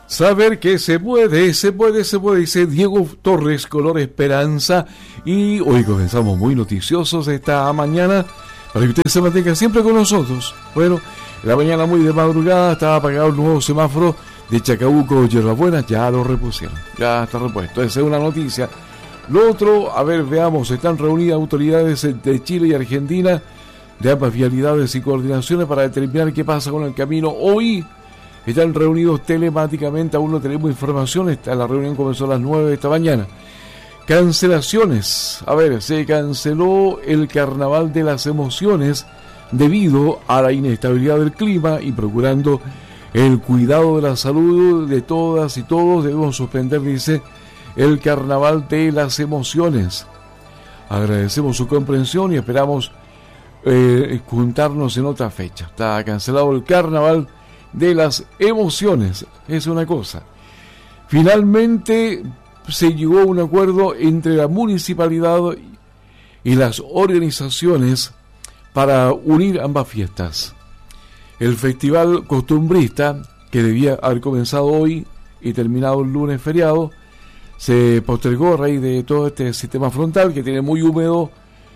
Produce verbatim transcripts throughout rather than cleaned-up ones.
Saber que se puede, se puede, se puede, dice Diego Torres, color esperanza. Y hoy comenzamos muy noticiosos esta mañana para que usted se mantenga siempre con nosotros. Bueno, la mañana muy de madrugada estaba apagado el nuevo semáforo de Chacabuco, Yerbabuena, ya lo repusieron, ya está repuesto. Esa es una noticia. Lo otro, a ver, veamos, están reunidas autoridades de Chile y Argentina de ambas vialidades y coordinaciones para determinar qué pasa con el camino. Hoy están reunidos telemáticamente, aún no tenemos información, esta, la reunión comenzó a las nueve de esta mañana. Cancelaciones, a ver, se canceló el Carnaval de las Emociones debido a la inestabilidad del clima y procurando el cuidado de la salud de todas y todos, debemos suspender, dice, el Carnaval de las Emociones. Agradecemos su comprensión y esperamos eh, juntarnos en otra fecha. Está cancelado el Carnaval de las Emociones, es una cosa. Finalmente se llegó a un acuerdo entre la municipalidad y las organizaciones para unir ambas fiestas. El festival costumbrista, que debía haber comenzado hoy y terminado el lunes feriado, se postergó a raíz de todo este sistema frontal que tiene muy húmedo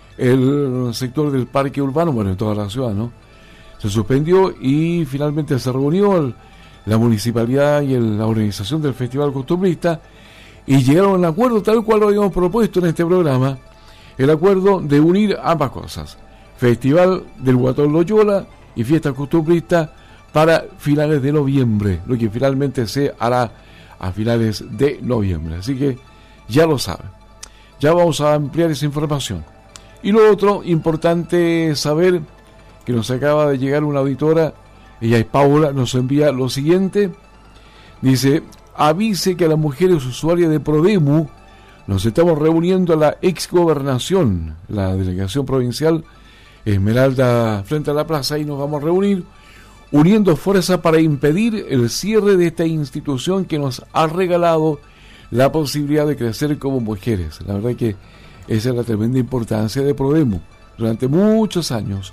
el sector del parque urbano, bueno, en toda la ciudad, ¿no? Se suspendió y finalmente se reunió el, la municipalidad y el, la organización del festival costumbrista y llegaron a un acuerdo tal cual lo habíamos propuesto en este programa, el acuerdo de unir ambas cosas, Festival del Guatón Loyola y fiesta costumbrista para finales de noviembre, lo que finalmente se hará a finales de noviembre. Así que ya lo saben. Ya vamos a ampliar esa información. Y lo otro, importante saber que nos acaba de llegar una auditora, ella es Paula, nos envía lo siguiente. Dice, avise que a las mujeres usuarias de Prodemu nos estamos reuniendo a la exgobernación, la delegación provincial Esmeralda frente a la plaza, y nos vamos a reunir uniendo fuerza para impedir el cierre de esta institución que nos ha regalado la posibilidad de crecer como mujeres. La verdad que esa es la tremenda importancia de Prodemu durante muchos años.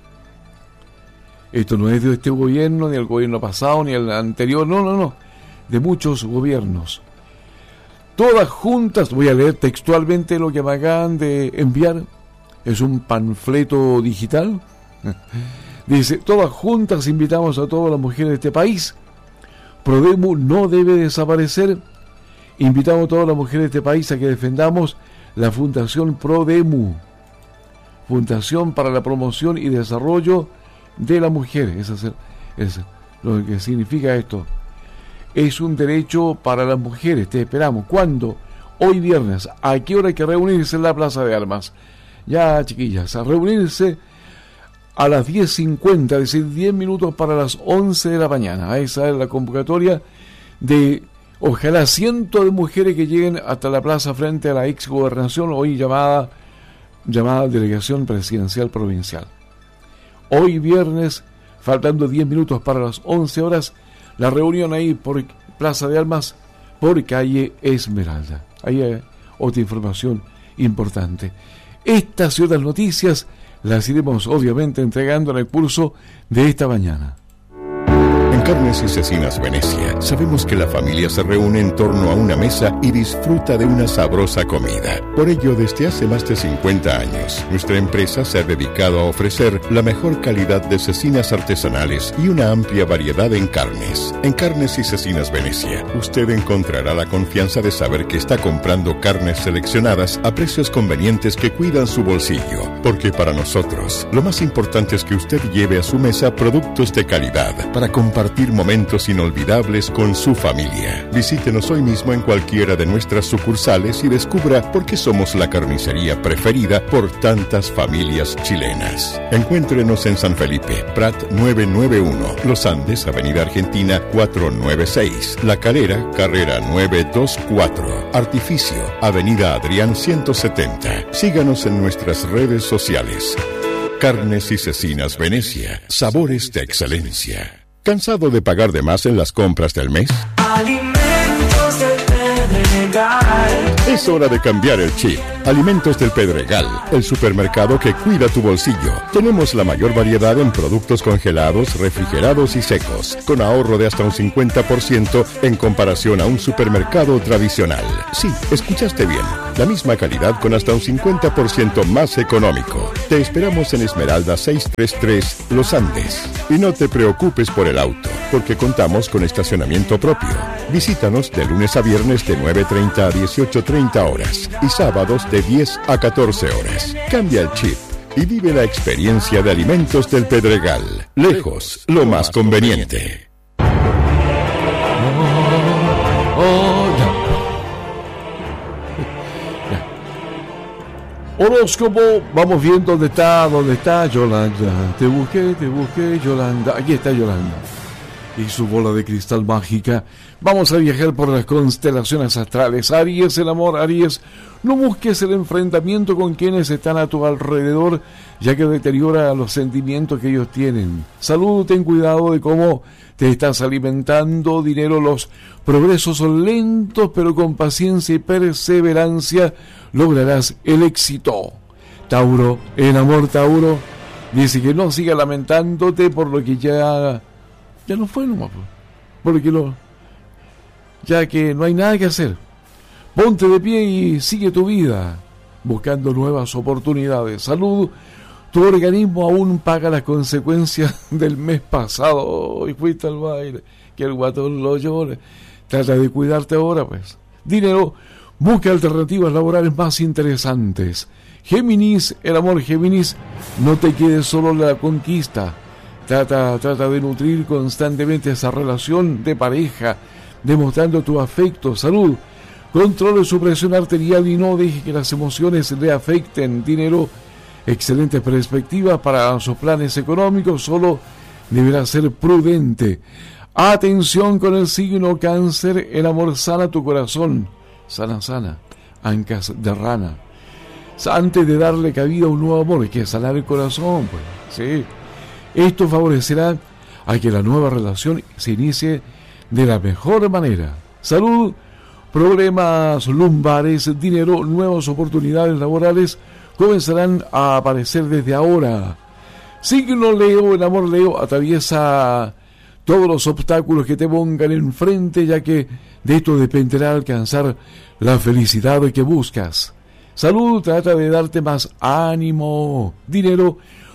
Esto no es de este gobierno, ni el gobierno pasado, ni el anterior, no, no, no, de muchos gobiernos. Todas juntas, voy a leer textualmente lo que me acaban de enviar, es un panfleto digital. Dice, todas juntas invitamos a todas las mujeres de este país. Prodemu no debe desaparecer. Invitamos a todas las mujeres de este país a que defendamos la Fundación Prodemu, Fundación para la Promoción y Desarrollo de la Mujer. Eso es, es lo que significa esto. Es un derecho para las mujeres. Te esperamos. ¿Cuándo? Hoy viernes. ¿A qué hora hay que reunirse en la Plaza de Armas? Ya, chiquillas, a reunirse a las diez cincuenta, es decir, diez minutos para las once de la mañana. Esa es la convocatoria de, ojalá, cientos de mujeres que lleguen hasta la plaza frente a la exgobernación, hoy llamada, llamada Delegación Presidencial Provincial. Hoy viernes, faltando diez minutos para las once horas, la reunión ahí por Plaza de Armas, por calle Esmeralda. Ahí hay otra información importante. Estas y otras noticias las iremos obviamente entregando en el curso de esta mañana. En Carnes y Cecinas Venecia sabemos que la familia se reúne en torno a una mesa y disfruta de una sabrosa comida. Por ello, desde hace más de cincuenta años, nuestra empresa se ha dedicado a ofrecer la mejor calidad de cecinas artesanales y una amplia variedad en carnes. En Carnes y Cecinas Venecia, usted encontrará la confianza de saber que está comprando carnes seleccionadas a precios convenientes que cuidan su bolsillo. Porque para nosotros, lo más importante es que usted lleve a su mesa productos de calidad para compartir momentos inolvidables con su familia. Visítenos hoy mismo en cualquiera de nuestras sucursales y descubra por qué somos la carnicería preferida por tantas familias chilenas. Encuéntrenos en San Felipe, Prat novecientos noventa y uno, Los Andes, Avenida Argentina cuatrocientos noventa y seis, La Calera, Carrera novecientos veinticuatro, Artificio, Avenida Adrián ciento setenta. Síganos en nuestras redes sociales. Carnes y Cecinas Venecia, sabores de excelencia. ¿Cansado de pagar de más en las compras del mes? Alimentos del Pedregal. Es hora de cambiar el chip. Alimentos del Pedregal, el supermercado que cuida tu bolsillo. Tenemos la mayor variedad en productos congelados, refrigerados y secos, con ahorro de hasta un cincuenta por ciento en comparación a un supermercado tradicional. Sí, escuchaste bien. La misma calidad con hasta un cincuenta por ciento más económico. Te esperamos en Esmeralda seiscientos treinta y tres, Los Andes. Y no te preocupes por el auto, porque contamos con estacionamiento propio. Visítanos de lunes a viernes de nueve treinta a dieciocho treinta horas y sábados de diez a catorce horas. Cambia el chip y vive la experiencia de Alimentos del Pedregal. Lejos, lo más conveniente. Horóscopo, vamos viendo dónde está, dónde está Yolanda. Te busqué, te busqué, Yolanda. Aquí está Yolanda. Y su bola de cristal mágica. Vamos a viajar por las constelaciones astrales. Aries, el amor, Aries. No busques el enfrentamiento con quienes están a tu alrededor, ya que deteriora los sentimientos que ellos tienen. Salud, ten cuidado de cómo te estás alimentando. Dinero, los progresos son lentos, pero con paciencia y perseverancia lograrás el éxito. Tauro, el amor, Tauro. Dice que no siga lamentándote por lo que ya... Ya no fue nomás, porque lo, ya que no hay nada que hacer. Ponte de pie y sigue tu vida, buscando nuevas oportunidades. Salud, tu organismo aún paga las consecuencias del mes pasado. Hoy fuiste al baile, que el guatón lo llore. Trata de cuidarte ahora, pues. Dinero, busca alternativas laborales más interesantes. Géminis, el amor, Géminis, no te quedes solo en la conquista. Trata, trata de nutrir constantemente esa relación de pareja, demostrando tu afecto. Salud, controle su presión arterial y no deje que las emociones le afecten. Dinero, excelentes perspectivas para sus planes económicos, solo deberá ser prudente. Atención con el signo Cáncer, el amor sana tu corazón. Sana, sana, ancas de rana. Antes de darle cabida a un nuevo amor, hay que sanar el corazón, pues, sí. Esto favorecerá a que la nueva relación se inicie de la mejor manera. Salud, problemas lumbares, dinero, nuevas oportunidades laborales comenzarán a aparecer desde ahora. Signo Leo, el amor, Leo, atraviesa todos los obstáculos que te pongan enfrente, ya que de esto dependerá alcanzar la felicidad que buscas. Salud, trata de darte más ánimo. Dinero,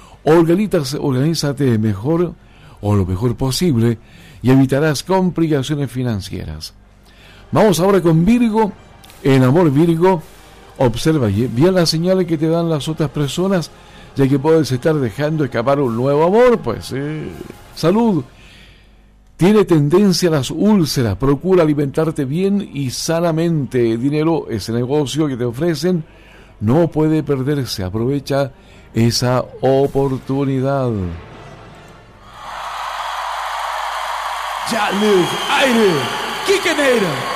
organízate mejor o lo mejor posible y evitarás complicaciones financieras. Vamos ahora con Virgo. En amor, Virgo, observa bien las señales que te dan las otras personas, ya que puedes estar dejando escapar un nuevo amor, pues. Eh. Salud, tiene tendencia a las úlceras, procura alimentarte bien y sanamente. Dinero, ese negocio que te ofrecen no puede perderse, aprovecha esa oportunidad. Já live, aire, Kikeneira.